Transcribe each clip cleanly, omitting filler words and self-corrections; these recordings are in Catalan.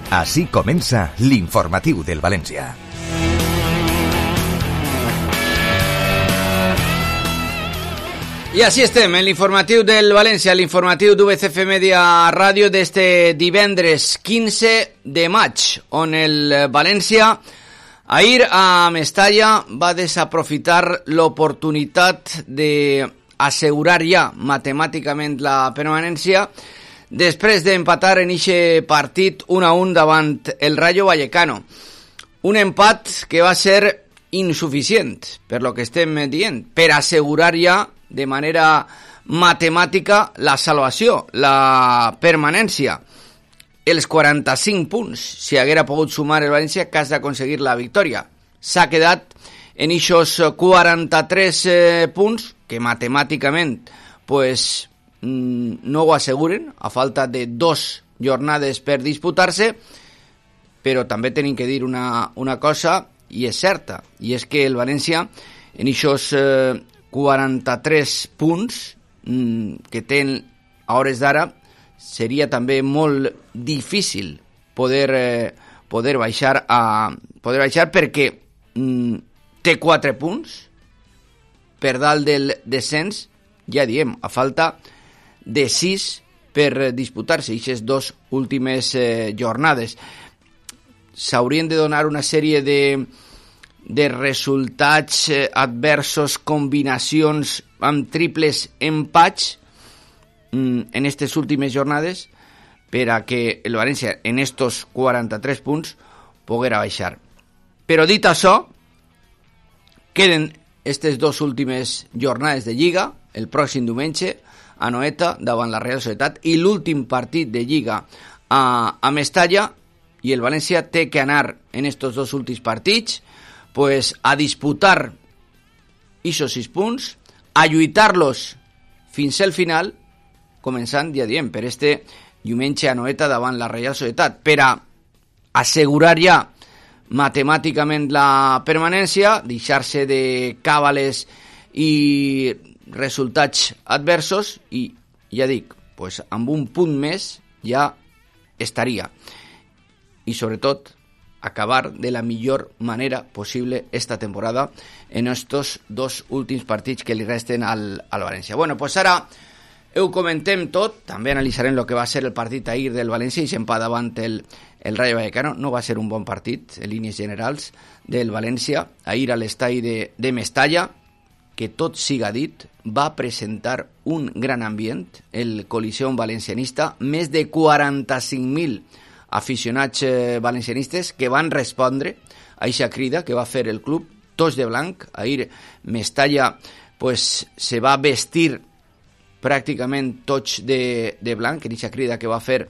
Així comença l'informatiu del València. I així estem, en l'informatiu del València, l'informatiu d'UBCF Media Ràdio d'este divendres 15 de maig, on el València ahir a Mestalla va desaprofitar l'oportunitat d'assegurar ja matemàticament la permanència després d'empatar en eixe partit 1-1 davant el Rayo Vallecano. Un empat que va ser insuficient, per lo que estem dient, per assegurar ja de manera matemàtica la salvació, la permanència. Els 45 punts, si haguera pogut sumar el València, que has d'aconseguir la victòria. S'ha quedat en eixos 43 punts, que matemàticament pues, no ho asseguren, a falta de 2 jornades per disputar-se, però també tenim que dir una cosa, i és certa, i és que el València, en eixos 43 punts que té a hores d'ara, seria també molt difícil poder baixar perquè té 4 punts per dalt del descens, ja diem, a falta de 6 per disputar-se aquestes 2 últimes jornades. S'haurien de donar una sèrie de resultats adversos, combinacions amb triples empats en aquestes últimes jornades per a que el València en estos 43 punts poguera baixar. Però dit això, queden aquestes 2 últimes jornades de Lliga, el pròxim diumenge a Noeta davant la Real Societat i l'últim partit de Lliga a Mestalla, i el València té que anar en estos 2 últims partits pues, a disputar esos 6 punts, a lluitar-los fins al final, començant, ja diem, per este diumenge a Noeta davant la Real Societat, per a assegurar ja matemàticament la permanència, deixar-se de càbales i resultats adversos, i ja dic, pues, amb un punt més ja estaria. I sobretot acabar de la millor manera possible esta temporada en estos 2 últims partits que li resten al València. Bueno, pues ara ho comentem tot, també analitzarem el que va ser el partit ahir del València i s'empat davant el Rayo Vallecano. No va ser un bon partit en línies generals del València ahir a l'estadi de Mestalla, que tot siga dit, va presentar un gran ambient, el Coliseum valencianista, més de 45.000 aficionats valencianistes que van respondre a aquesta crida que va fer el club, tots de blanc. Ahir Mestalla pues, se va vestir pràcticament tots de blanc en aquesta crida que va fer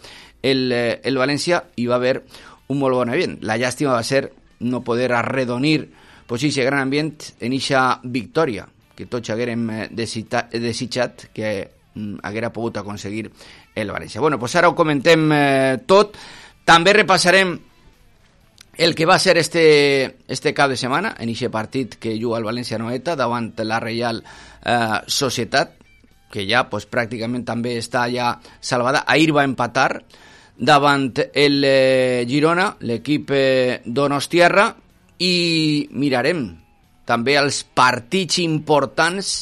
el València, i va haver un molt bon ambient. La llàstima va ser no poder arredonir pues, aquest gran ambient en aquesta victòria que tots haguérem desitjat que haguera pogut aconseguir el València. Bueno, pues ara ho comentem tot. També repassarem el que va ser este cap de setmana en aquest partit que juga el València Noeta davant la Real Societat, que ja pues, pràcticament també està ja salvada. Ahir va empatar davant el Girona, l'equip donostiarra, i mirarem també els partits importants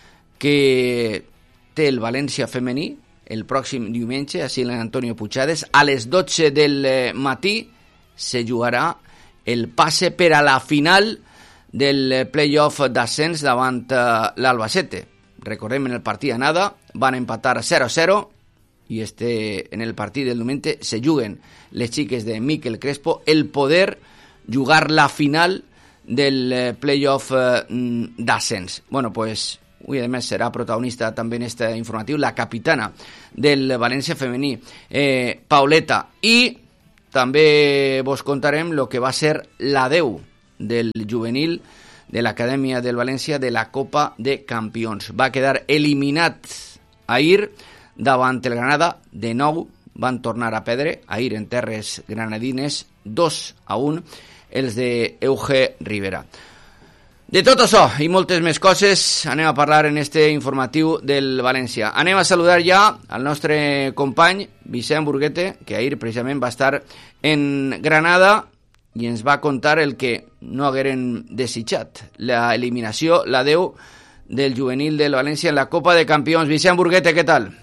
que té el València femení el pròxim diumenge, així l'Antonio Puigades, a les 12 del matí se jugarà el passe per a la final del play-off d'ascens davant l'Albacete. Recordem, en el partit d'anada van empatar 0-0 i en el partit del diumenge se juguen les xiques de Miquel Crespo el poder jugar la final del play-off d'ascens. Bueno, pues avui, a més, serà protagonista també en este informatiu la capitana del València femení, Pauleta, i també vos contarem el que va ser l'adeu del juvenil de l'Acadèmia del València de la Copa de Campions. Va quedar eliminat ahir davant el Granada, de nou van tornar a perdre ahir en terres granadines 2-1 els de Euge Rivera. De tot això i moltes més coses anem a parlar en este informatiu del València. Anem a saludar ja al nostre company Vicent Burguete, que ahir precisament va estar en Granada i ens va contar el que no hagueren desitjat, la eliminació, la 10 del juvenil del València en la Copa de Campions. Vicent Burguete, ¿qué tal?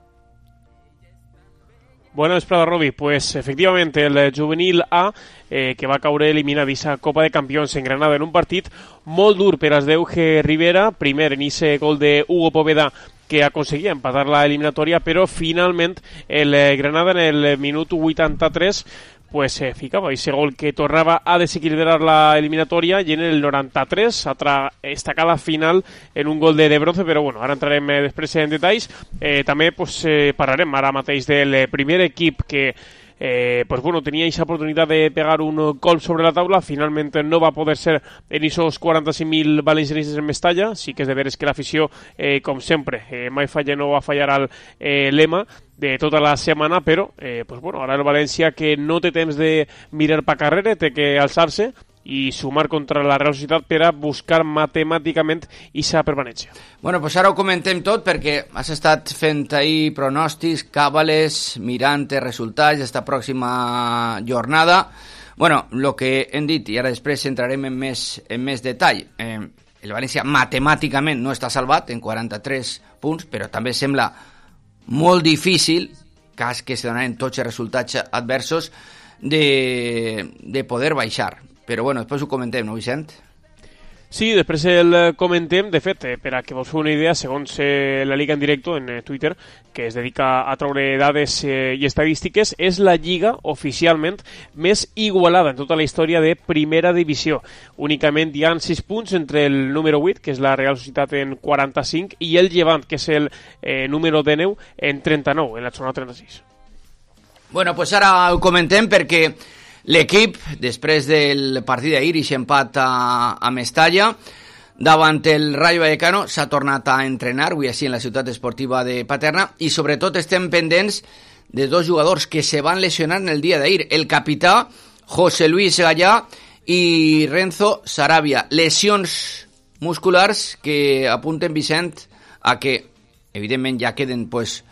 Bona vesprada, Robi. Pues efectivamente el juvenil A que va caure eliminat d'esta Copa de Campions en Granada en un partit molt dur per als d'Euge Rivera, primer en ese gol de Hugo Poveda que aconseguia empatar la eliminatòria, però finalment el Granada en el minut 83 pues ficava ese gol que tornava a desequilibrar la eliminatòria i en el 93 altra estacada final en un gol de bronze, però bueno, ara entrarem després en detalls. També pues, parlarem ara mateix del primer equip que pues bueno, tenía esa oportunidad de pegar un gol sobre la taula, finalmente no va a poder ser en esos 45.000 valencianistes en Mestalla. Sí que és de veres que l'afició, com sempre, mai falla, no va fallar al lema de tota la setmana, però pues bueno, ara el València, que no té temps de mirar pa carrera, té que alçar-se i sumar contra la Real Societat per a buscar matemàticament aquesta permanència. Bueno, pues ara ho comentem tot perquè has estat fent ahir pronòstics, càbales, mirant resultats d'esta pròxima jornada. Bueno, el que hem dit, i ara després entrarem en més detall, el València matemàticament no està salvat en 43 punts, però també sembla molt difícil, cas que se donaran tots els resultats adversos, de poder baixar. Però bueno, després ho comentem, no, Vicent? Sí, després el comentem. De fet, per a que vos feu una idea, segons la Liga en directo en Twitter, que es dedica a treure dades i estadístiques, és la lliga oficialment més igualada en tota la història de primera divisió. Únicament hi ha 6 punts entre el número 8, que és la Real Societat, en 45, i el Llevant, que és el número 19, en 39, en la zona 36. Bueno, pues ara ho comentem perquè l'equip, després del partit d'ahir i empat a Mestalla, davant el Rayo Vallecano, s'ha tornat a entrenar avui així en la ciutat esportiva de Paterna i sobretot estem pendents de dos jugadors que se van lesionar en el dia d'ahir, el capità José Luis Gallà i Renzo Sarabia. Lesions musculars que apunten, Vicent, a que evidentment ja queden pues,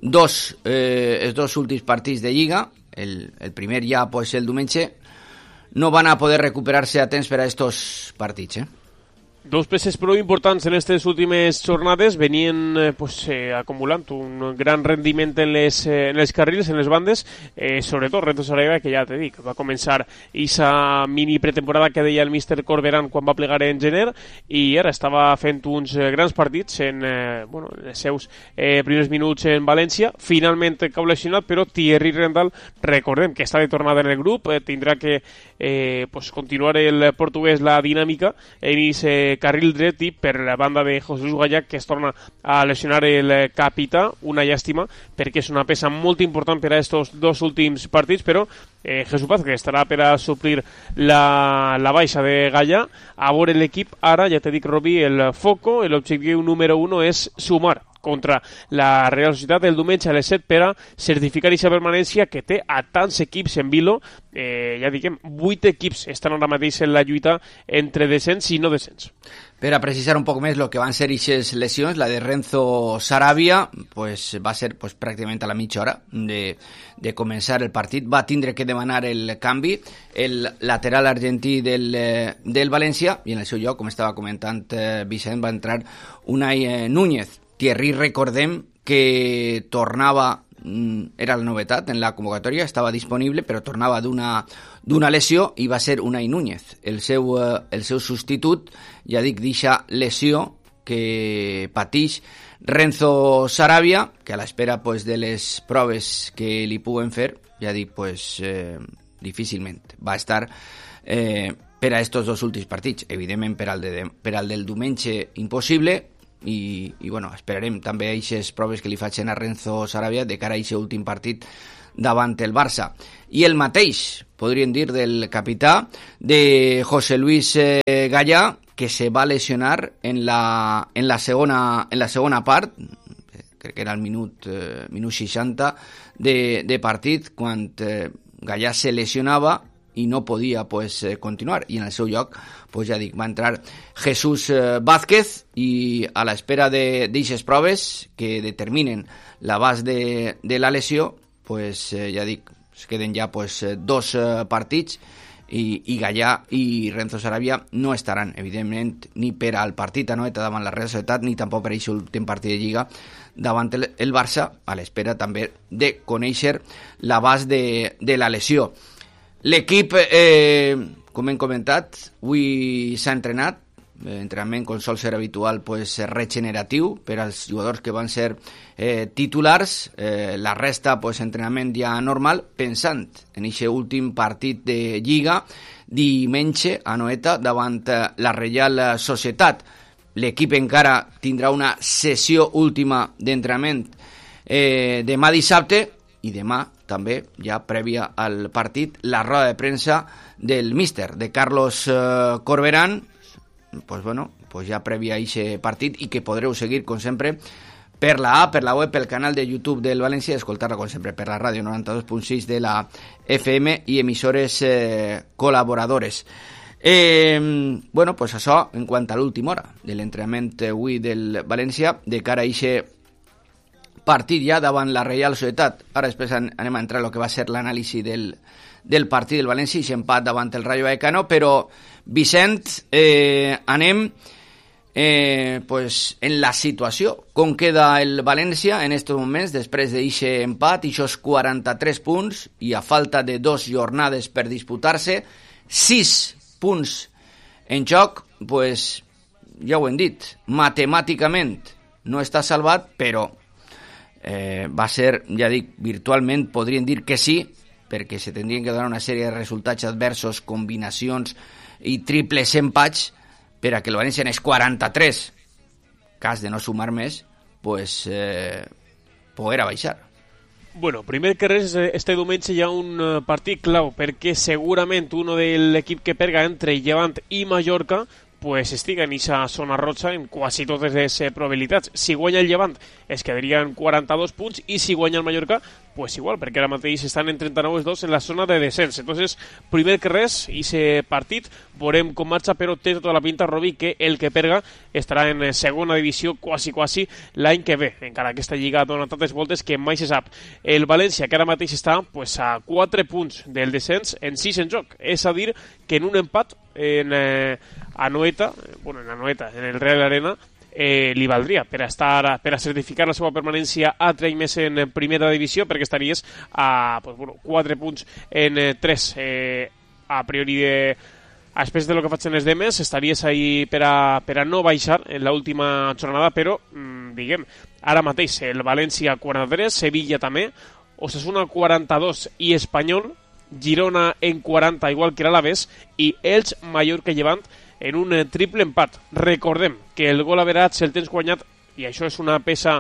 els dos últims partits de Lliga. El primer ja, pues el diumenge, no van a poder recuperar-se a temps per a estos partits, Dos peces prou importants en aquestes últimes jornades venien acumulant un gran rendiment en les carrils, en les bandes, sobretot Renzo Sarabia, que ja t'he dit, va començar aquesta mini pretemporada que deia el míster Corberán quan va plegar en gener i ara estava fent uns grans partits en els seus primers minuts en València. Finalment cau lesionat, però Thierry Rendal, recordem que està de tornada en el grup, tindrà que continuar el portuguès la dinàmica en aquest carril dret i per la banda de José Luis Gallà, que es torna a lesionar el capità, una llàstima perquè és una peça molt important per a estos dos últims partits, però Jesús Paz, que estarà per a suplir la baixa de Gallà. A veure l'equip ara, ja t'he dit, Robi, el foco, l'objectiu número 1 és sumar contra la Real Societat el diumenge a les 7 per a certificar aquesta permanència que té a tants equips en vilo. Ja diguem, 8 equips estan ara mateix en la lluita entre descens i no descens. Per a precisar un poc més el que van ser aquestes lesions, la de Renzo Sarabia pues, va ser pues, pràcticament a la mitja hora de començar el partit. Va tindre que demanar el canvi, el lateral argentí del València, i en el seu lloc, com estava comentant Vicent, va entrar Unai Núñez. Thierry, recordem que tornava, era la novetat en la convocatòria, estava disponible, però tornava d'una lesió i va ser Unai Núñez, el seu substitut, ja dic, d'eixa lesió que patix Renzo Sarabia, que a l'espera pues, de les proves que li puguen fer, ja dic, pues, difícilment va estar per a estos dos últims partits. Evidentment, per al del diumenge, impossible. I bueno, esperarem també aquestes proves que li facin a Renzo Sarabia de cara a aquest últim partit davant el Barça. I el mateix, podríem dir, del capità de José Luis Gallà, que se va lesionar en la segona part, crec que era el minut 60 de partit, quan Gallà se lesionava i no podia continuar, i en el seu lloc ja dic, va entrar Jesús Vázquez, i a l'espera d'eixes proves que determinen l'abast de la lesió, ja dic, es queden ja 2 partits, i Gallà i Renzo Sarabia no estaran, evidentment, ni per al partit a Anoeta davant la Real Societat, ni tampoc per aquest últim partit de Lliga davant el Barça, a l'espera també de conèixer l'abast de la lesió. L'equip, com hem comentat, avui s'ha entrenat, entrenament com sol ser habitual, regeneratiu per als jugadors que van ser titulars, la resta entrenament ja normal, pensant en aquest últim partit de Lliga diumenge a Anoeta davant la Reial Societat. L'equip encara tindrà una sessió última d'entrenament demà dissabte, i demà també, ja prèvia al partit, la roda de premsa del míster, de Carlos Corberán, ja prèvia a aquest partit, i que podreu seguir, com sempre, per la app, per la web, pel canal de YouTube del València, i escoltar-la, com sempre, per la ràdio 92.6 de la FM i emissores col·laboradores. Això en quant a l'última hora de l'entrenament avui del València, de cara a aquest partit ja davant la Reial Societat. Ara després anem a entrar en el que va ser l'anàlisi del partit del València i empat davant el Rayo Vallecano, però Vicent, anem en la situació, com queda el València en aquests moments després d'aquest empat, aquests 43 punts, i a falta de 2 jornades per disputar-se, 6 punts en joc, ja ho hem dit, matemàticament no està salvat, però va ser, ja dic, virtualment podríem dir que sí, perquè se tindrien que donar una sèrie de resultats adversos, combinacions i triples empats per a que el València n'és 43, cas de no sumar més, poder baixar. Bueno, primer que res, este diumenge hi ha un partit clau, perquè segurament un de l'equip que perga entre Llevant i Mallorca estiga en aquesta zona roja en quasi totes les probabilitats. Si guanya el Llevant es quedarien 42 punts, i si guanya el Mallorca, igual, perquè ara mateix estan en 39 els dos en la zona de descens. Entonces, primer que res, aquest partit, veurem com marxa, però té tota la pinta, Robi, que el que perga estarà en segona divisió quasi l'any que ve, encara que aquesta lliga dona tantes voltes que mai se sap. El València, que ara mateix està a 4 punts del descens, en 6 en joc, és a dir, que en un empat en Anoeta, en el Real Arena, li valdria per a certificar la seva permanència a 3 més en primera divisió, perquè estaries a 4 punts en 3 a priori després de lo que facin els demés, estaries ahí per a no baixar en l'última jornada, però diguem, ara mateix el València 43, Sevilla també, Osasuna 42 i Espanyol, Girona en 40, igual que l'Alavés, i Elx, Mallorca i Llevant en un triple empat. Recordem que el gol average el tens guanyat, i això és una peça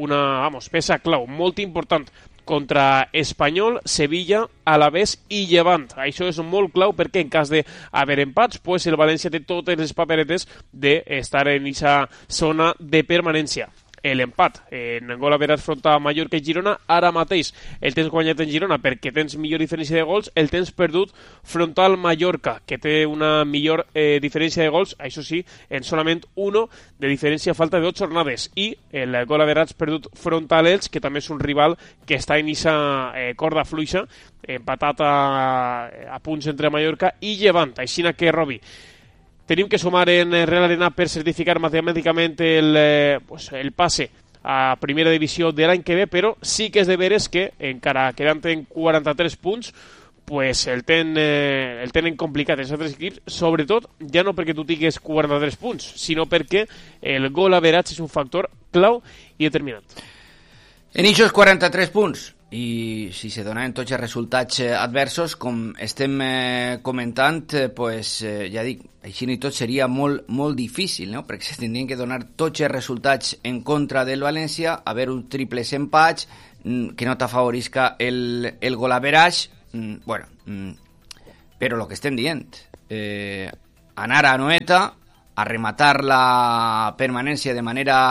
clau, molt important, contra Espanyol, Sevilla, Alavés i Llevant. Això és molt clau perquè en cas d'haver empats, el València té totes les paperetes d'estar en aquesta zona de permanència. L'empat en gol average front a Mallorca i Girona, ara mateix el tens guanyat en Girona perquè tens millor diferència de gols, el tens perdut front al Mallorca, que té una millor diferència de gols, això sí, en solament 1 de diferència a falta de 2 jornades, i el gol average perdut front a l'Elx, que també és un rival que està en aquesta corda fluixa, empatat a punts entre Mallorca i Llevant. Així que, Robi, tenim que sumar en Real Arena per certificar matemàticament el passe a primera divisió de l'any que ve, però sí que és de veres que, encara quedant en 43 punts, el tenen complicat els altres equips, sobretot ja no perquè tu tingues 43 punts, sinó perquè el gol average és un factor clau i determinant. En aquests 43 punts, i si se donaven tots els resultats adversos, com estem comentant, ja dic, així ni tot seria molt, molt difícil, no? Perquè se tindrien que donar tots els resultats en contra del València, haver un triples empats, que no t'afavorisca el gol average, però el que estem dient, anar a Anoeta a rematar la permanència de manera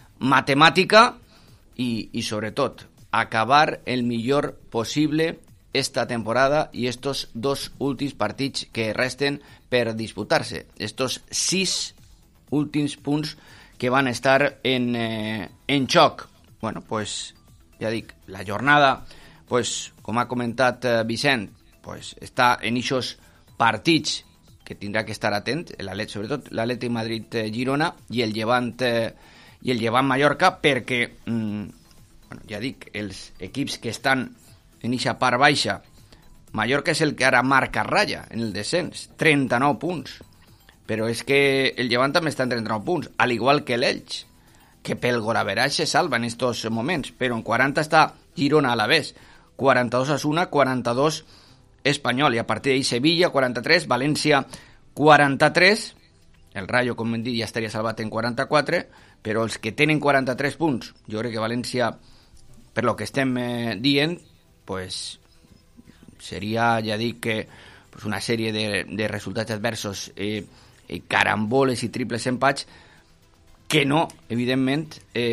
matemàtica i sobretot acabar el millor possible esta temporada y estos 2 últims partits que resten per disputar-se. Estos 6 últims punts que van estar en xoc. Bueno, pues, ja dic, la jornada, pues, com ha comentat Vicent, pues, està en eixos partits que tindrà que estar atent, sobretot l'Atlètic Madrid-Girona i el Llevant Mallorca, perquè, bueno, ja dic, els equips que estan en eixa part baixa, Mallorca és el que ara marca ratlla en el descens, 39 punts, però és que el Llevant també està en 39 punts, al igual que l'Elx, que pel golaveraix se salva en estos moments, però en 40 està Girona a la vez, 42 Osasuna, 42 Espanyol, i a partir d'ahí Sevilla, 43, València, 43, el Rayo, com hem dit, ja estaria salvat en 44, però els que tenen 43 punts, jo crec que València, per lo que estem dient, pues, seria, ja dic, que pues, una sèrie de resultats adversos, caramboles i triples empats, que no, evidentment,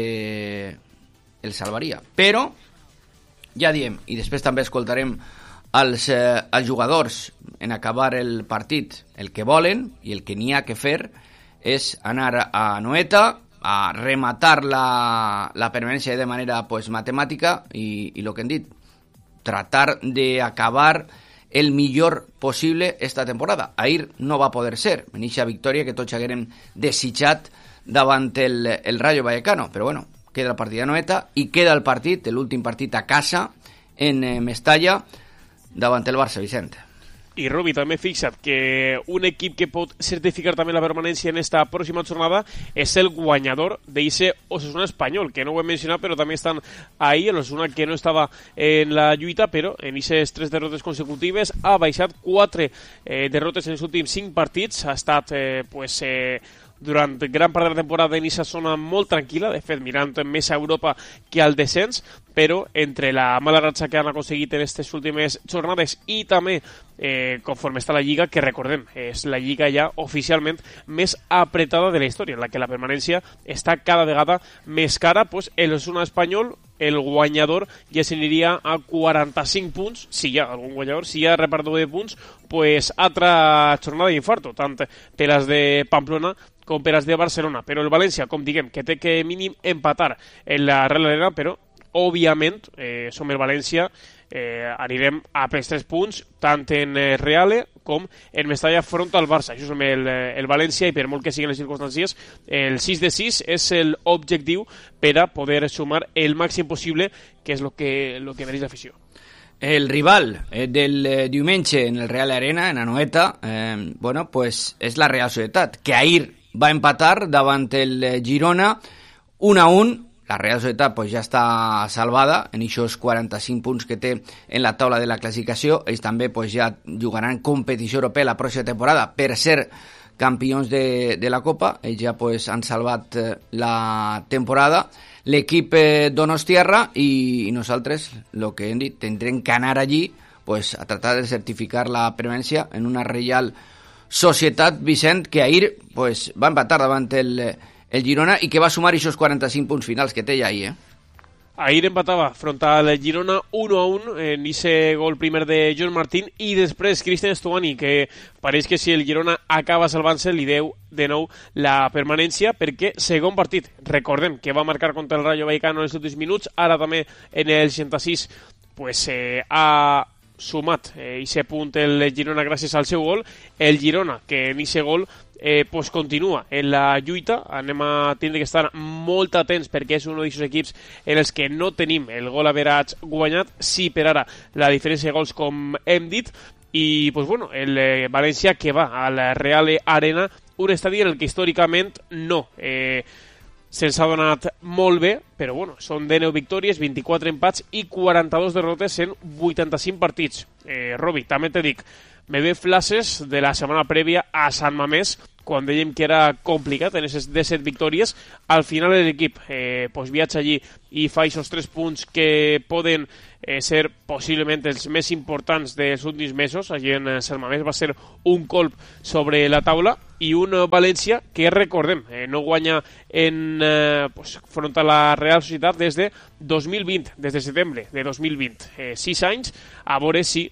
el salvaria. Però, ja diem, i després també escoltarem els jugadors en acabar el partit, el que volen i el que n'hi ha que fer és anar a Anoeta a rematar la permanència de manera pues, matemàtica i el que hem dit, tratar d'acabar el millor possible esta temporada. Ahir no va poder ser, en eixa victòria que tots haguérem desitjat davant el Rayo Vallecano, però bueno, queda el partit a Anoeta i queda el partit, l'últim partit a casa en Mestalla davant el Barça, Vicent. I Robi, també fixa't que un equip que pot certificar també la permanència en esta pròxima jornada és el guanyador d'eixe Osasuna Espanyol, que no ho hem mencionat, però també estan ahí, el Osasuna que no estava en la lluita, però en aquestes 3 derrotes consecutives ha baixat 4 derrotes en els últims 5 partits, ha estat durant gran part de la temporada en aquesta zona molt tranquil·la, de fet mirant més a Europa que al descens, però entre la mala ratxa que han aconseguit en aquestes últimes jornades i també conforme està la Lliga, que recordem, és la Lliga ja oficialment més apretada de la història, en la que la permanència està cada vegada més cara, pues el Osasuna Espanyol, el guanyador, ja s'aniria a 45 punts, si hi ha algun guanyador, si hi ha repartidor de punts, pues altra jornada d'infarto, tant per les de Pamplona com per les de Barcelona, però el València, com diguem, que té que mínim empatar en la Real Arena, però òbviament som el València, anirem a pels 3 punts tant en Reale com en Mestalla front al Barça. Això som el València i per molt que siguin les circumstàncies, el 6 de 6 és l'objectiu per a poder sumar el màxim possible, que és el que mereix l'afició. El rival del diumenge en el Real Arena, en Anoeta, bueno, pues és la Real Societat, que ahir va empatar davant el Girona 1-1. La Real Societat pues, ja està salvada en aquests 45 punts que té en la taula de la classificació. Ells també pues, ja jugaran competició europea la pròxima temporada per ser campions de la Copa. Ells ja pues, han salvat la temporada. L'equip donostiarra i nosaltres, el que hem dit, tindrem que anar allí pues, a tratar de certificar la permanència en una Real Societat, Vicent, que ahir pues, va empatar davant el Girona i que va sumar aquests 45 punts finals que té ja ahir, Ahir empatava front al Girona 1-1 en aquest gol primer de Joan Martín i després Cristian Stuani, que pareix que si el Girona acaba salvant-se li deu de nou la permanència perquè segon partit, recordem que va marcar contra el Rayo Vallecano en els últims minuts, ara també en el 66 pues, ha sumat aquest punt el Girona gràcies al seu gol, el Girona que en aquest gol pues continua en la lluita, anem a tindre que estar molt atents perquè és un d'aquests equips en els que no tenim el gol average guanyat, sí per ara la diferència de gols com hem dit, i pues bueno, el València que va a la Real Arena, un estadi en el que històricament no se'ns ha donat molt bé, però bueno, són 19 victòries, 24 empats i 42 derrotes en 85 partits. Robi, també te dic, me ve flashes de la setmana prèvia a Sant Mamés, quan dèiem que era complicat en aquestes 17 victòries. Al final l'equip pues viatja allí i fa aquests 3 punts que poden ser possiblement els més importants dels últims mesos allí en Sant Mamés. Va ser un colp sobre la taula i un València que, recordem, no guanya front a la Real Societat des de 2020, des de setembre de 2020. 6 anys, a veure si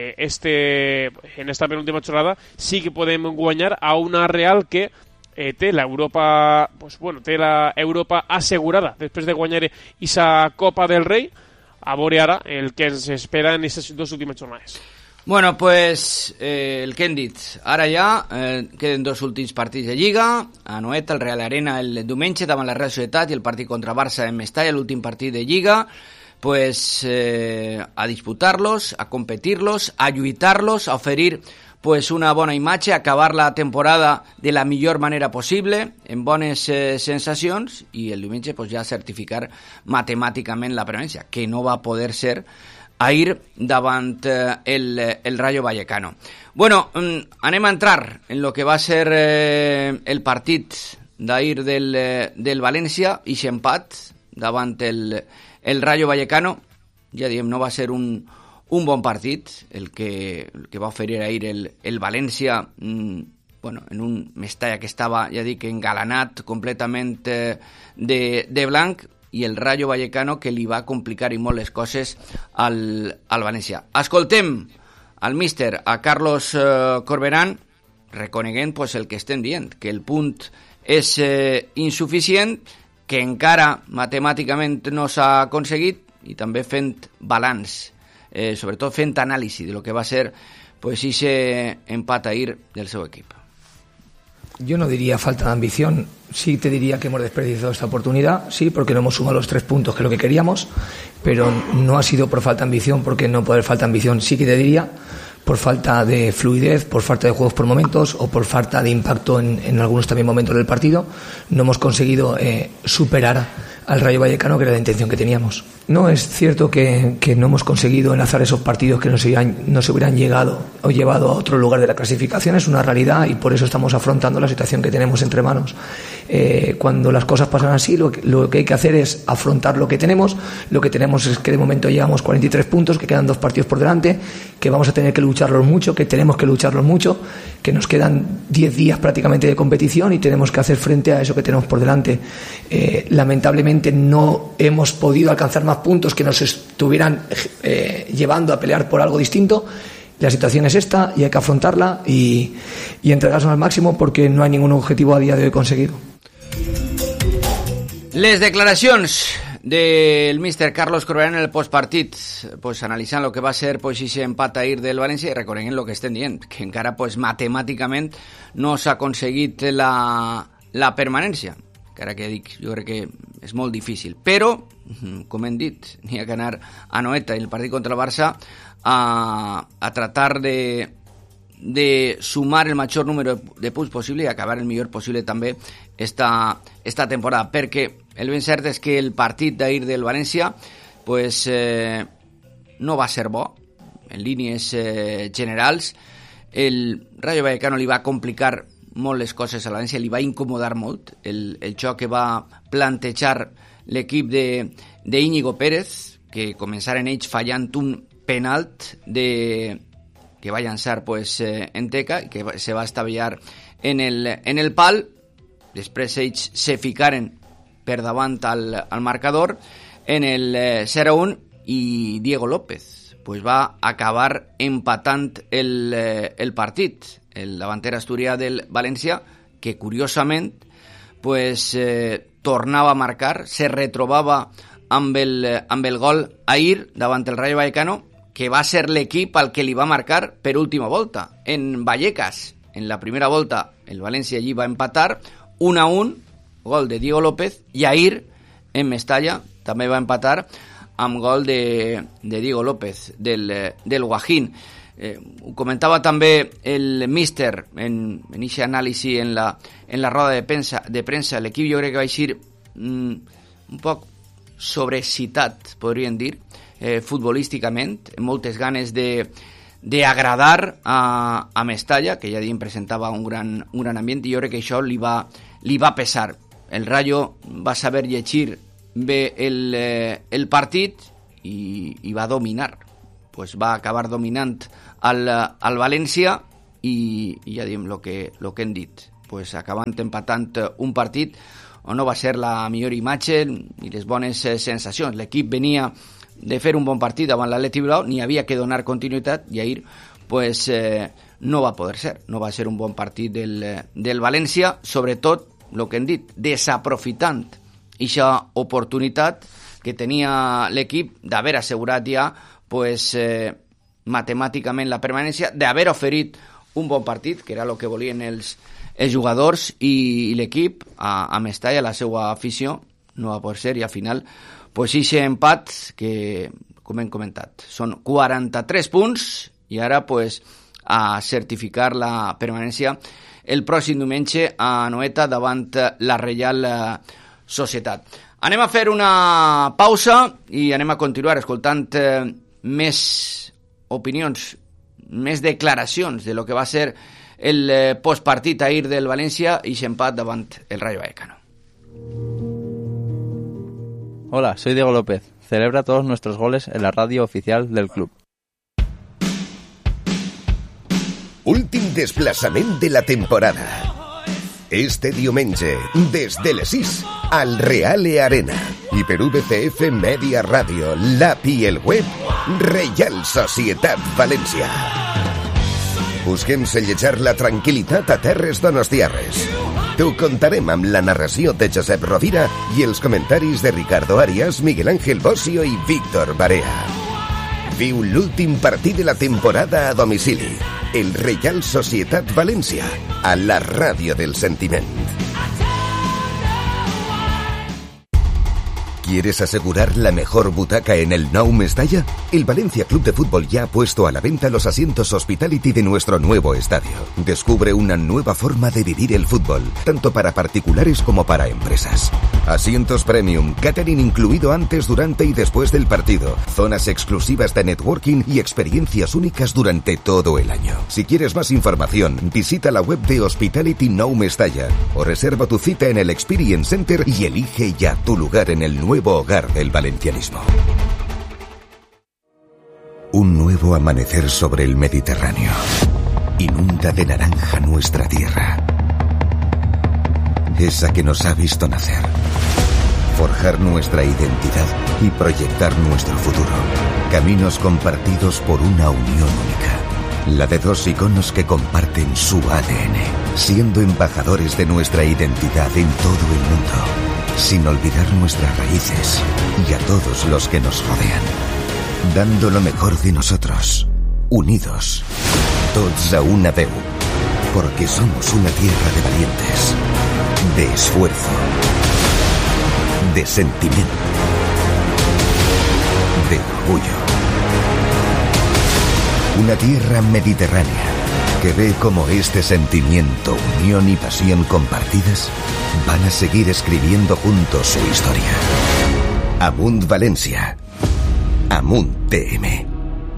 en esta penúltima jornada sí que podem guanyar a una Real que té l'Europa té la Europa assegurada després de guanyar esa Copa del Rei. A veure ara el que ens espera en aquestes 2 últimes jornades. Bueno, pues el que hem dit, ara ja queden 2 últims partits de Lliga, a Noeta, el Real Arena el diumenge davant la Real Societat i el partit contra Barça en Mestalla, l'últim partit de Lliga, pues a disputar-los, a competir-los, a lluitar-los, a oferir pues una bona imatge, acabar la temporada de la millor manera possible, en bones sensacions, i el diumenge pues, ja certificar matemàticament la permanència, que no va poder ser ahir davant el Rayo Vallecano. Bueno, anem a entrar en lo que va ser el partit d'ahir del València, i empat davant el Rayo Vallecano. Ja diem, no va ser un bon partit el que va oferir ahir el València, en un Mestalla que estava, ja dic, engalanat completament de blanc, i el Rayo Vallecano que li va complicar i molt les coses al València. Escoltem al míster, a Carlos Corberán, reconeguent pues, el que estem dient, que el punt és insuficient, que encara matemàticament no s'ha aconseguit, i també fent balanç, sobretot fent anàlisi de lo que va ser pues ese empat ahir del seu equip. Yo no diría falta de ambición, sí te diría que hemos desperdiciado esta oportunidad, sí, porque no hemos sumado los 3 puntos que es lo que queríamos, pero no ha sido por falta de ambición, porque no puede haber falta de ambición, sí que te diría por falta de fluidez, por falta de juegos por momentos o por falta de impacto en algunos también momentos del partido. No hemos conseguido superar al Rayo Vallecano, que era la intención que teníamos. No, es cierto que no hemos conseguido enlazar esos partidos que nos hubieran llegado o llevado a otro lugar de la clasificación, es una realidad, y por eso estamos afrontando la situación que tenemos entre manos. Cuando las cosas pasan así, lo que hay que hacer es afrontar lo que tenemos. Lo que tenemos es que de momento llevamos 43 puntos, que quedan 2 partidos por delante, que vamos a tener que lucharlos mucho, que tenemos que lucharlos mucho, que nos quedan 10 días prácticamente de competición y tenemos que hacer frente a eso que tenemos por delante. Lamentablemente no hemos podido alcanzar más puntos que nos estuvieran llevando a pelear por algo distinto. La situación es esta y hay que afrontarla y entregarnos al máximo, porque no hay ningún objetivo a día de hoy conseguido. Les declaracions del míster Carlos Corberán en el postpartit, pues, analitzant el que va ser pues, ese empat ahir del València, i reconeguent el que estem dient, que encara pues, matemàticament no s'ha aconseguit la permanència. Encara que dic, jo crec que és molt difícil. Però, com hem dit, n'hi ha que anar a Noeta i el partit contra el Barça a tratar de sumar el major número de punts possible i acabar el millor possible també esta temporada, perquè el ben cert és que el partit d'ahir del València pues, no va ser bo en línies generals. El Rayo Vallecano li va complicar molt les coses a la València, li va incomodar molt el joc que va plantejar l'equip d'Íñigo Pérez, que començaren ells fallant un penalt que va llançar pues, en teca i que se va estavellar en el pal. Després ells se ficaren per davant al marcador en el 0-1 i Diego López pues, va acabar empatant el partit. El davanter asturià del València, que curiosament pues, tornava a marcar, se retrobava amb el gol ahir davant el Rayo Vallecano, que va ser l'equip al que li va marcar per última volta. En Vallecas, en la primera volta, el València allí va empatar 1-1, gol de Diego López, i ahir, en Mestalla, també va empatar amb gol de Diego López, del Guajín. Ho comentava també el míster en aquest anàlisi en la roda de premsa. L'equip jo crec que va eixir un poc sobreexcitat, podríem dir, futbolísticament, amb moltes ganes d'agradar a Mestalla, que ja diem presentava un gran ambient, i jo crec que això li va pesar. El Rayo va saber llegir bé el partit i va dominar. Pues va acabar dominant al València i ja diem el que hem dit. Pues acabant empatant un partit on no va ser la millor imatge ni les bones sensacions. L'equip venia de fer un bon partit davant l'Atleti Bilbao, n'hi havia que donar continuïtat i ahir pues, no va poder ser. No va ser un bon partit del València, sobretot el que hem dit, desaprofitant aquesta oportunitat que tenia l'equip d'haver assegurat ja pues, matemàticament la permanència, d'haver oferit un bon partit, que era el que volien els jugadors i l'equip a Mestalla, la seva afició, no va poder ser, i al final pues, aquest empat que, com hem comentat, són 43 punts i ara pues, a certificar la permanència el pròxim diumenge a Noeta davant la Reial Societat. Anem a fer una pausa i anem a continuar escoltant més opinions, més declaracions de lo que va ser el postpartit ahir del València i s'empat davant el Rayo Vallecano. Hola, soy Diego López. Celebra todos nuestros goles en la radio oficial del club. Últim desplaçament de la temporada. Este diumenge, des de les 6, al Reale Arena. I per VCF Media Radio, l'app i el web, Reial Societat València. Busquem sellejar la tranquil·litat a terres donostiarres. T'ho contarem amb la narració de Josep Rovira i els comentaris de Ricardo Arias, Miguel Ángel Bossio i Víctor Barea. Viu l'últim partit de la temporada a domicili. El Reial Societat València, a la ràdio del sentiment. ¿Quieres asegurar la mejor butaca en el Nou Mestalla? El Valencia Club de Fútbol ya ha puesto a la venta los asientos Hospitality de nuestro nuevo estadio. Descubre una nueva forma de vivir el fútbol, tanto para particulares como para empresas. Asientos premium, catering incluido antes, durante y después del partido, zonas exclusivas de networking y experiencias únicas durante todo el año. Si quieres más información, visita la web de Hospitality Nou Mestalla o reserva tu cita en el Experience Center y elige ya tu lugar en el nuevo hogar del valencianismo. Un nuevo amanecer sobre el Mediterráneo inunda de naranja nuestra tierra, esa que nos ha visto nacer, forjar nuestra identidad y proyectar nuestro futuro. Caminos compartidos por una unión única, la de dos iconos que comparten su ADN, siendo embajadores de nuestra identidad en todo el mundo, sin olvidar nuestras raíces y a todos los que nos rodean, dando lo mejor de nosotros, unidos, tots a una veu, porque somos una tierra de valientes, de esfuerzo, de sentimiento, de orgullo. Una tierra mediterránea que ve como este sentimiento, unión y pasión compartidas van a seguir escribiendo juntos su historia. Amunt Valencia. Amunt TM.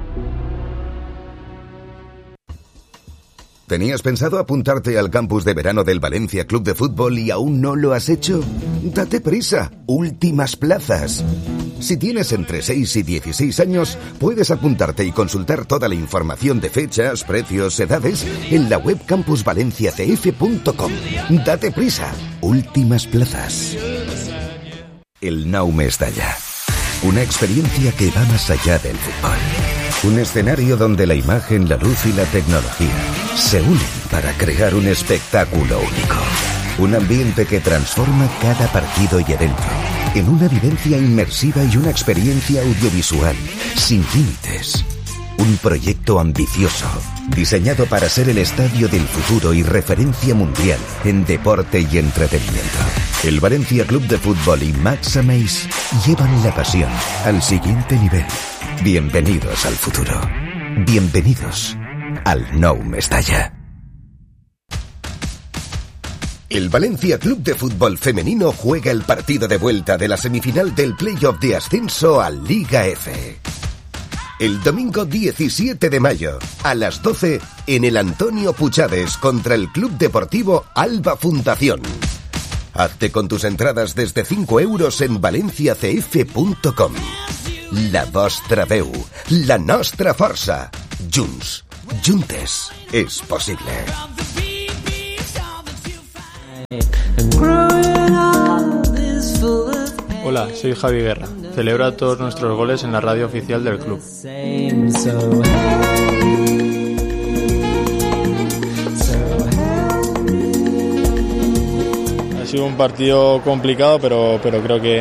¿Tenías pensado apuntarte al campus de verano del Valencia Club de Fútbol y aún no lo has hecho? Date prisa, últimas plazas. Si tienes entre 6 y 16 años, puedes apuntarte y consultar toda la información de fechas, precios, edades en la web campusvalenciacf.com. Date prisa, últimas plazas. El Nou Mestalla. Una experiencia que va más allá del fútbol. Un escenario donde la imagen, la luz y la tecnología se unen para crear un espectáculo único. Un ambiente que transforma cada partido y evento en una vivencia inmersiva y una experiencia audiovisual sin límites. Un proyecto ambicioso, diseñado para ser el estadio del futuro y referencia mundial en deporte y entretenimiento. El Valencia Club de Fútbol y Max Ameis llevan la pasión al siguiente nivel. Bienvenidos al futuro. Bienvenidos al Nou Mestalla. El Valencia Club de Fútbol Femenino juega el partido de vuelta de la semifinal del playoff de ascenso a Liga F. El domingo 17 de mayo, a las 12, en el Antonio Puchades contra el Club Deportivo Alba Fundación. Hazte con tus entradas desde 5 euros en valenciacf.com. la vostra veu, la nostra força. Junts, juntes, és possible. Hola, soy Javi Guerra. Celebro a todos nuestros goles en la radio oficial del club. Ha sido un partido complicado, pero creo que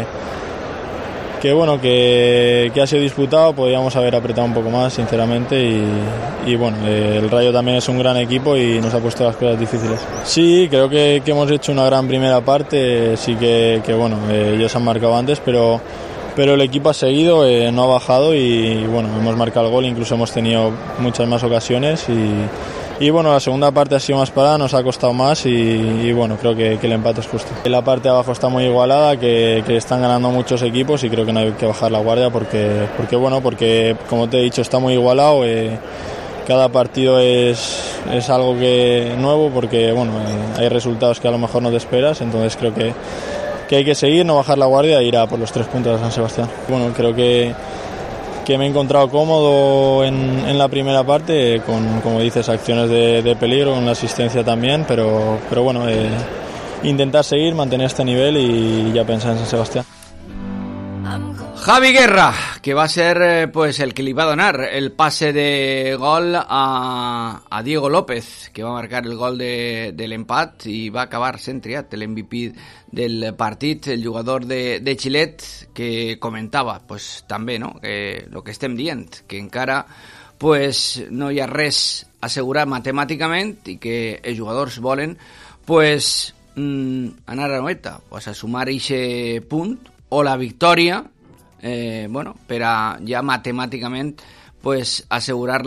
ha sido disputado. Podríamos haber apretado un poco más, sinceramente, y bueno, el Rayo también es un gran equipo y nos ha puesto las cosas difíciles. Sí, creo que hemos hecho una gran primera parte. Sí que ellos han marcado antes, pero el equipo ha seguido, no ha bajado y bueno, hemos marcado el gol, incluso hemos tenido muchas más ocasiones y bueno, la segunda parte ha sido más parada, nos ha costado más y bueno, creo que el empate es justo. La parte de abajo está muy igualada, que están ganando muchos equipos y creo que no hay que bajar la guardia porque como te he dicho, está muy igualado. Cada partido es algo nuevo porque bueno, hay resultados que a lo mejor no te esperas, entonces creo que hay que seguir, no bajar la guardia e ir a por los 3 puntos de San Sebastián. Bueno, creo que me he encontrado cómodo en la primera parte, con, como dices, acciones de peligro, con la asistencia también, pero bueno, intentar seguir, mantener este nivel y ya pensar en San Sebastián. Javi Guerra, que va a ser pues el que le va a donar el pase de gol a Diego López, que va a marcar el gol del empat i va acabar sent triat l'MVP del partit, el jugador de Xilet, que comentava pues també, no, que el que estem dient, que encara pues no hi ha res assegurat matemàticament i que els jugadors volen pues anar a noeta, pues a sumar eixe punt o la victòria, per a ja matemàticament pues assegurar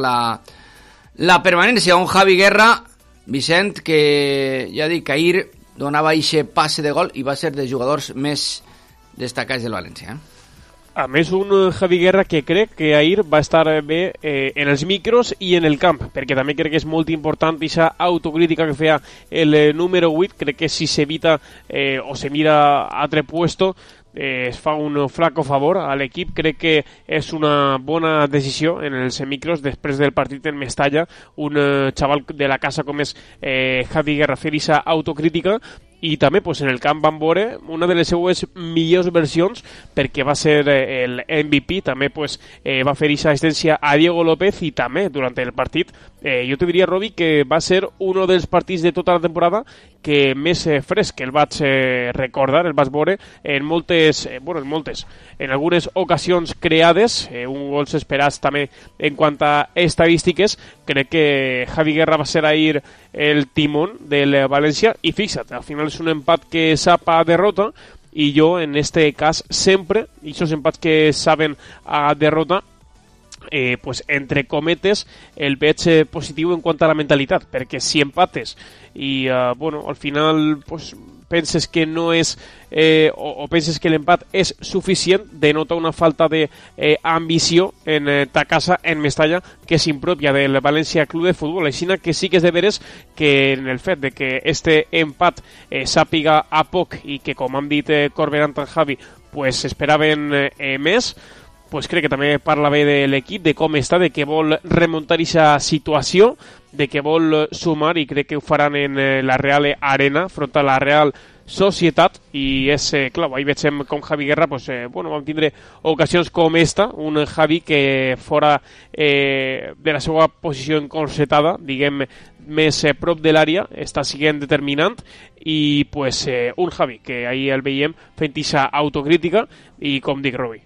la permanència. Un Javi Guerra, Vicent, que ja dic, ahir donava eixe passe de gol i va ser dels jugadors més destacats del València. A més, un Javi Guerra que crec que ahir va estar bé en els micros i en el camp, perquè també crec que és molt important aquesta autocrítica que feia el número 8. Crec que si s'evita o se mira a altre puesto es fa un flaco favor a l'equip. Crec que és una bona decisió en els micros després del partit en Mestalla, un xaval de la casa com és Javi Guerra fer aquesta autocrítica. I també pues, en el camp van veure una de les seues millors versions, perquè va ser el MVP, també pues, va fer aquesta assistència a Diego López i també durant el partit jo te diria, Robi, que va ser un dels partits de tota la temporada que més fresc el vaig recordar, el vaig veure en en algunes ocasions creades, un gols esperats també en quant a estadístiques. Crec que Javi Guerra va ser ahir el timón del València i fixa't, al final és un empat que sap a derrota i jo en este cas sempre, i aquests empats que saben a derrota, pues entre cometes el veig positiu en quant a la mentalitat, perquè si empates i al final pues penses que no és o penses que l'empat és suficient, denota una falta d'ambició en ta casa en Mestalla, que és impròpia del València Club de Futbol. Així que sí que és de veres que en el fet de que este empat sàpiga a poc i que, com han dit Corberán i Javi, pues esperaven més, pues crec que també parla bé de l'equip, de com està, de que vol remuntar aquesta situació, de que vol sumar, i crec que ho faran en la Real Arena front a la Real Societat. I és clar, ahí veiem com Javi Guerra vam tindre ocasions com esta, un Javi que fora de la seva posició encorsetada, diguem, més prop de l'àrea, està sent determinant, i un Javi que ahir el veiem fent aquesta autocrítica i, com dic, Robi.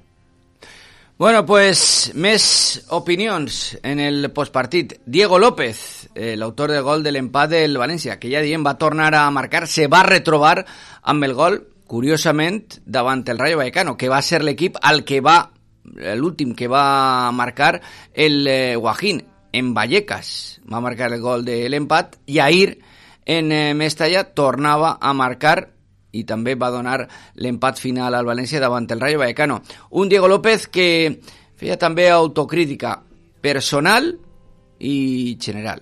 Bueno, pues més opinions en el postpartit. Diego López, l'autor del gol de l'empat del València, que ja diem va tornar a marcar, se va retrobar amb el gol, curiosament, davant el Rayo Vallecano, que va ser l'equip al que l'últim que va marcar el Guajín, en Vallecas. Va marcar el gol de l'empat i ahir en Mestalla tornava a marcar i també va donar l'empat final al València davant el Rayo Vallecano. Un Diego López que feia també autocrítica personal y general.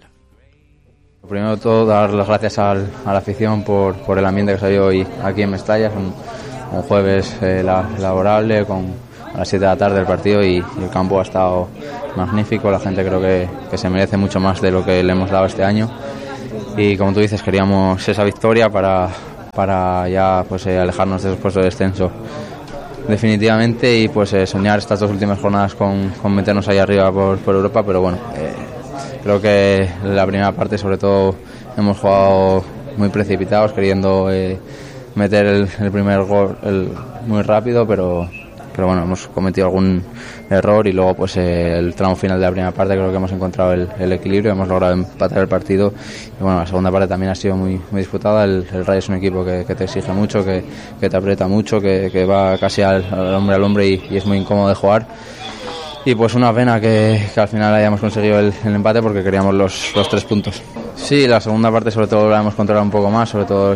Primero de todo, dar las gracias a la afición por el ambiente que se ha habido hoy aquí en Mestalla. Un jueves laborable con las 7 de la tarde el partido y el campo ha estado magnífico. La gente creo que se merece mucho más de lo que le hemos dado este año y como tú dices queríamos esa victoria para ya pues alejarnos de esos puestos de descenso definitivamente y pues soñar estas 2 últimas jornadas con meternos ahí arriba por Europa, pero bueno, creo que la primera parte sobre todo hemos jugado muy precipitados queriendo meter el primer gol muy rápido, pero bueno, hemos cometido algún error y luego pues el tramo final de la primera parte creo que hemos encontrado el equilibrio, hemos logrado empatar el partido y bueno, la segunda parte también ha sido muy disputada. El Rayo es un equipo que te exige mucho, que te aprieta mucho, que va casi al hombre y es muy incómodo de jugar y pues una pena que al final hayamos conseguido el empate porque queríamos los 3 puntos. Sí, la segunda parte sobre todo la hemos controlado un poco más, sobre todo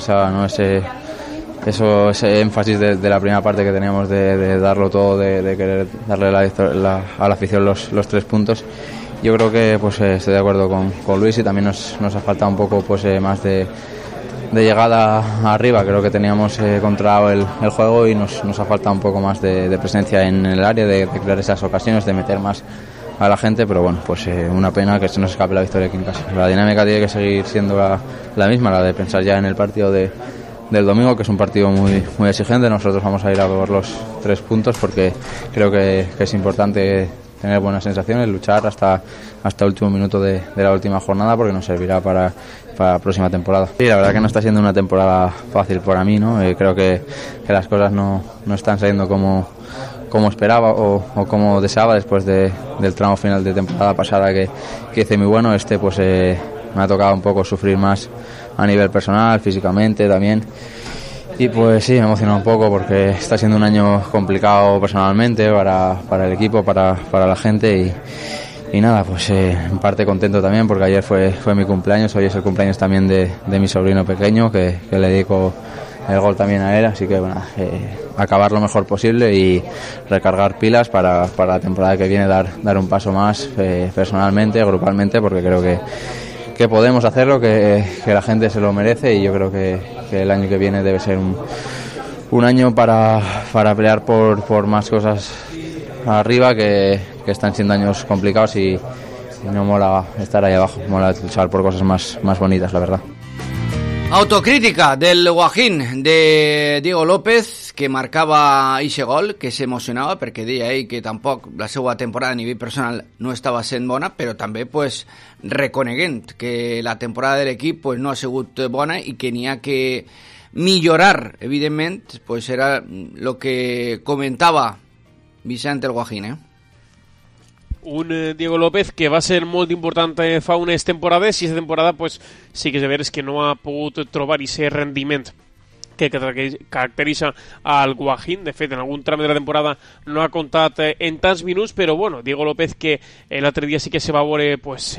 ese énfasis de la primera parte que teníamos de darlo todo, de querer darle a la afición los 3 puntos. Yo creo que pues estoy de acuerdo con Luis y también nos ha faltado un poco pues más de llegada arriba. Creo que teníamos controlado el juego y nos ha faltado un poco más de presencia en el área, de crear esas ocasiones, de meter más a la gente, pero bueno, pues una pena que se nos escape la victoria aquí en casa. La dinámica tiene que seguir siendo la misma, la de pensar ya en el partido del domingo, que es un partido muy exigente. Nosotros vamos a ir a por los 3 puntos porque creo que es importante tener buenas sensaciones, luchar hasta el último minuto de la última jornada porque nos servirá para la próxima temporada. Sí, la verdad que no está siendo una temporada fácil para mí, ¿no? Creo que las cosas no están saliendo como esperaba o como deseaba después del tramo final de temporada pasada que hice muy bueno. Pues me ha tocado un poco sufrir más a nivel personal, físicamente también. Y pues sí, me emociona un poco porque está siendo un año complicado personalmente para el equipo, para la gente y nada, pues en parte contento también porque ayer fue mi cumpleaños, hoy es el cumpleaños también de mi sobrino pequeño que le dedico el gol también a él, así que bueno, acabar lo mejor posible y recargar pilas para la temporada que viene, dar un paso más personalmente, grupalmente, porque creo que podemos hacerlo, que la gente se lo merece y yo creo que el año que viene debe ser un año para pelear por más cosas arriba, que están siendo años complicados y no mola estar ahí abajo, mola luchar por cosas más bonitas, la verdad. Autocrítica del Guajín de Diego López, que marcava ese gol, que s'emocionava perquè deia ell que tampoc la seva temporada a nivell personal no estava sent bona, però també pues, reconeguent que la temporada de l'equip pues, no ha sigut bona i que n'hi ha que millorar, evidentment, pues era el que comentava Vicente el Guajín, Un Diego López que va ser molt important fa unes temporades i aquesta temporada pues, sí que és de veres que no ha pogut trobar aquest rendiment que caracteritza al Guajín. De fet, en algun tram de la temporada no ha comptat en tants minuts, però bueno, Diego López que l'altre dia sí que se va veure pues,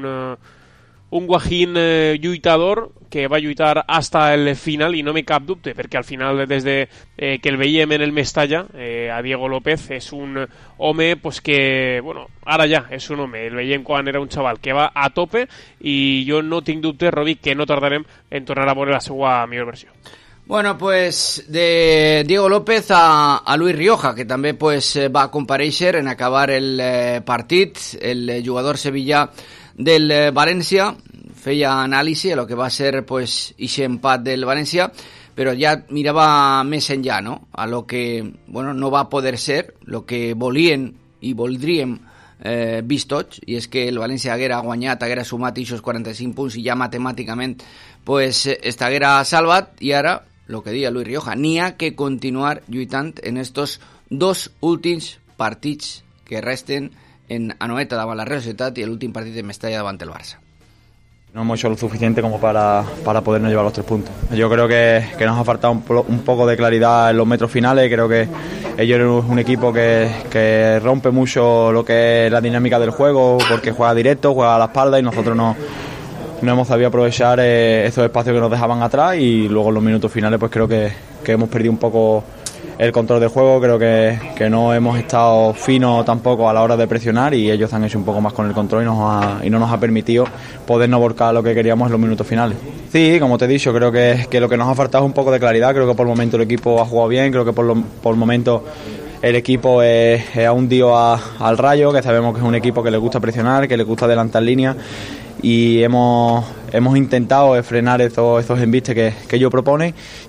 un Guajín lluitador que va lluitar hasta el final i no me cap dubte perquè al final des de que el veiem en el Mestalla a Diego López és un home pues, que bueno, ara ja és un home, el veiem quan era un xaval que va a tope i jo no tinc dubte, Robi, que no tardarem en tornar a veure la seva millor versió. Bueno, pues de Diego López a Luis Rioja, que també pues, va comparèixer en acabar el partit, el jugador sevillà del València, feia anàlisi a lo que va ser pues, ixe empat del València, però ja mirava més enllà, no? A lo que bueno, no va poder ser, lo que volien i voldríem vist tots, i és que el València haguera guanyat, haguera sumat ixos 45 punts i ja matemàticament pues, estaguera salvat, i ara, lo que deia Luis Rioja, n'hi ha que continuar lluitant en estos 2 últims partits que resten en Anoeta davant la Real Sociedad y el último partido de Mestalla davant el Barça. No hemos hecho lo suficiente como para podernos llevar los 3 puntos. Yo creo que nos ha faltado un poco de claridad en los metros finales. Creo que ellos son un equipo que rompe mucho lo que es la dinámica del juego porque juega directo, juega a la espalda y nosotros no hemos sabido aprovechar esos espacios que nos dejaban atrás y luego en los minutos finales pues creo que hemos perdido un poco el control del juego. Creo que no hemos estado finos tampoco a la hora de presionar y ellos han hecho un poco más con el control y no nos ha permitido podernos volcar lo que queríamos en los minutos finales. Sí, como te he dicho, creo que lo que nos ha faltado es un poco de claridad. Creo que por el momento el equipo ha jugado bien, creo que por el momento el equipo ha hundido al Rayo, que sabemos que es un equipo que le gusta presionar, que le gusta adelantar líneas, y hemos intentado frenar esos embistes que ellos proponen,